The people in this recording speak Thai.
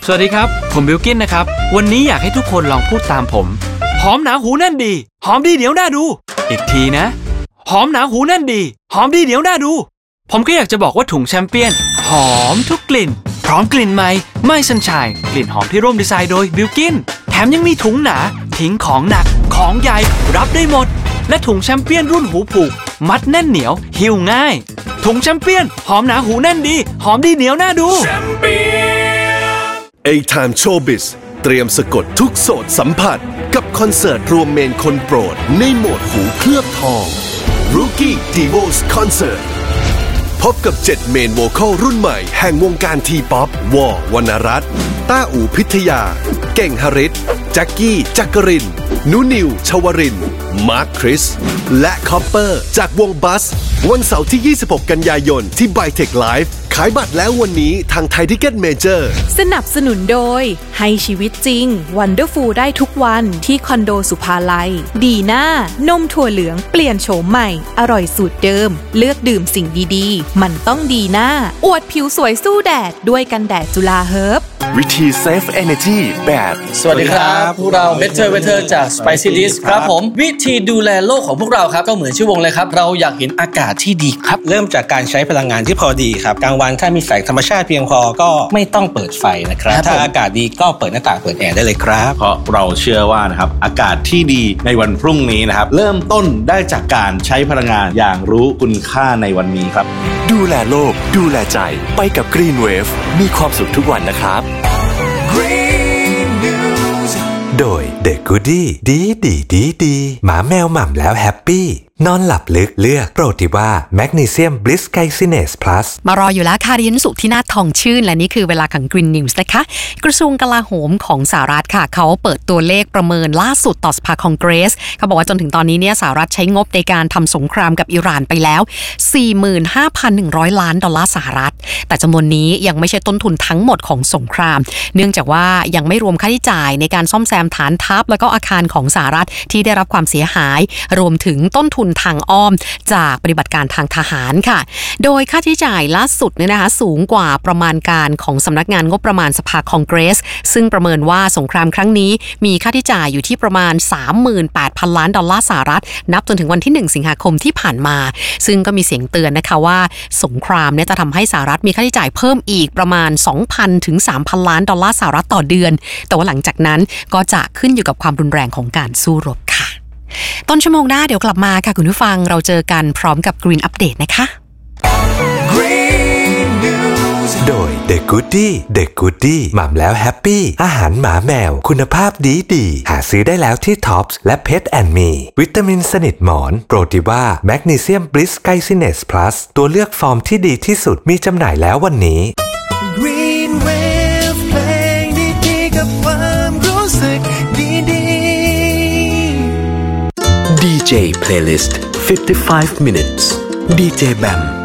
สวัสดีครับผมบิลกินนะครับวันนี้อยากให้ทุกคนลองพูดตามผมหอมหนาหูแน่นดีหอมดีเดี๋ยวน่าดูอีกทีนะหอมหนาหูแน่นดีหอมดีเดี๋ยวน่าดูผมก็อยากจะบอกว่าถุงแชมเปี้ยนหอมทุกกลิ่นพร้อมกลิ่นใหม่ไม่สัญชัยกลิ่นหอมที่ร่วมดีไซน์โดยบิลกินแถมยังมีถุงหนาทิ้งของหนักของใหญ่รับได้หมดและถุงแชมเปี้ยนรุ่นหูผูกมัดแน่นเหนียวหิ้วง่ายถุงแชมเปี้ยนหอมหนาหูแน่นดีหอมดีเหนียวน่าดู A-Time Showbiz เตรียมสะกดทุกโสตสัมผัสกับคอนเสิร์ตรวมเมนคนโปรดในโหมดหูเคลือบทอง Rookie Divos Concert พบกับ7เมนโวคัลรุ่นใหม่แห่งวงการทีป๊อปวอวรรณรัตน์ต้าอู่พิทยาเก่งหฤทธิ์แจ็คกี้จักรินนุนิวชวรินทร์มาร์คคริสและคอปเปอร์จากวงบัสวันเสาร์ที่26กันยายนที่ Bytech Live ขายบัตรแล้ววันนี้ทางไทยทิกเก็ตเมเจอร์สนับสนุนโดยให้ชีวิตจริง Wonderful ได้ทุกวันที่คอนโดสุภาลัยดีน่านมถั่วเหลืองเปลี่ยนโฉมใหม่อร่อยสูตรเดิมเลือกดื่มสิ่งดีๆมันต้องดีน่าอวดผิวสวยสู้แดดด้วยกันแดดจุฬาเฮิร์บวิธี Save Energy แบบสวัสดีครับพวกเรา Better จาก Spicy List ครับผมวิธีดูแลโลกของพวกเราครับก็เหมือนชื่อวงเลยครับเราอยากเห็นอากาศที่ดีครับเริ่มจากการใช้พลังงานที่พอดีครับกลางวันถ้ามีแสงธรรมชาติเพียงพอก็ไม่ต้องเปิดไฟนะครับถ้าอากาศดีก็เปิดหน้าต่างเปิดแอร์ได้เลยครับเพราะเราเชื่อว่านะครับอากาศที่ดีในวันพรุ่งนี้นะครับเริ่มต้นได้จากการใช้พลังงานอย่างรู้คุณค่าในวันนี้ครับดูแลโลกดูแลใจไปกับ Green Wave มีความสุขทุกวันนะครับโดย The Goodie ดีหมาแมวหม่ำแล้วแฮปปี้นอนหลับลึกเลือกโปรติว่าแมกนีเซียมบลิสไกซิเนสพลัสมารออยู่แล้วค่ะดิฉันสุธินาถทองชื่นและนี่คือเวลาของ Green News นะคะกระทรวงกลาโหมของสหรัฐค่ะเขาเปิดตัวเลขประเมินล่าสุดต่อสภาคองเกรสเขาบอกว่าจนถึงตอนนี้เนี่ยสหรัฐใช้งบในการทำสงครามกับอิหร่านไปแล้ว 45,100 ล้านดอลลาร์สหรัฐแต่จำนวนนี้ยังไม่ใช่ต้นทุนทั้งหมดของสงครามเนื่องจากว่ายังไม่รวมค่าใช้จ่ายในการซ่อมแซมฐานทัพแล้วก็อาคารของสหรัฐที่ได้รับความเสียหายรวมถึงต้นทุนทางอ้อมจากปฏิบัติการทางทหารค่ะโดยค่าใช้จ่ายล่าสุดเนี่ยนะคะสูงกว่าประมาณการของสำนักงานงบประมาณสภาคองเกรสซึ่งประเมินว่าสงครามครั้งนี้มีค่าใช้จ่ายอยู่ที่ประมาณ 38,000 ล้านดอลลาร์สหรัฐนับจนถึงวันที่1สิงหาคมที่ผ่านมาซึ่งก็มีเสียงเตือนนะคะว่าสงครามเนี่ยจะทำให้สหรัฐมีค่าใช้จ่ายเพิ่มอีกประมาณ 2,000 ถึง 3,000 ล้านดอลลาร์สหรัฐต่อเดือนแต่ว่าหลังจากนั้นก็จะขึ้นอยู่กับความรุนแรงของการสู้รบค่ะต้นชั่วโมงหน้าเดี๋ยวกลับมาค่ะคุณผู้ฟังเราเจอกันพร้อมกับ Green Update นะคะ Green News โดย The Goodie หม่ำแล้วแฮปปี้อาหารหมาแมวคุณภาพดีหาซื้อได้แล้วที่ Tops และ Pet and Me วิตามินสนิทหมอนโปรติว่าแมกนีเซียมบลิสไกซิเนสพลัสตัวเลือกฟอร์มที่ดีที่สุดมีจำหน่ายแล้ววันนี้ Green Wave เพลงดีๆกับความรู้สึกดี DJ Playlist 55 minutes DJ Bam